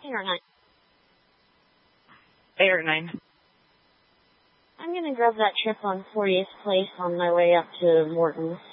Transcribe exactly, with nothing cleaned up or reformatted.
Eight or nine. Eight or nine. I'm gonna grab that trip on fortieth Place on my way up to Morton's.